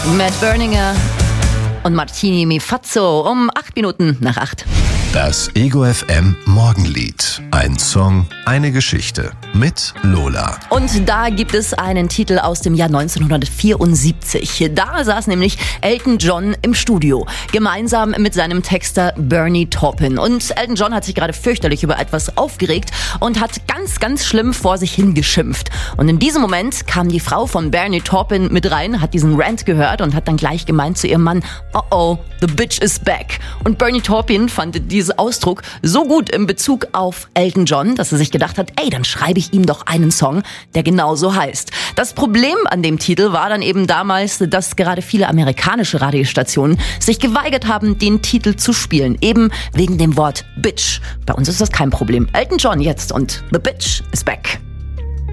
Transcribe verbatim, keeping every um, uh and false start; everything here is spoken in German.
Matt Berninger und Martini Mi Fazzo um acht Minuten nach acht. Das Ego F M Morgenlied. Ein Song, eine Geschichte mit Lola. Und da gibt es einen Titel aus dem Jahr neunzehnhundertvierundsiebzig. Da saß nämlich Elton John im Studio, gemeinsam mit seinem Texter Bernie Taupin. Und Elton John hat sich gerade fürchterlich über etwas aufgeregt und hat ganz, ganz schlimm vor sich hingeschimpft. Und in diesem Moment kam die Frau von Bernie Taupin mit rein, hat diesen Rant gehört und hat dann gleich gemeint zu ihrem Mann, oh oh, the bitch is back. Und Bernie Taupin fand diesen Ausdruck so gut in Bezug auf Elton John, dass er sich gedacht hat, ey, dann schreibe ich ihm doch einen Song, der genauso heißt. Das Problem an dem Titel war dann eben damals, dass gerade viele amerikanische Radiostationen sich geweigert haben, den Titel zu spielen, eben wegen dem Wort Bitch. Bei uns ist das kein Problem. Elton John jetzt und The Bitch is back.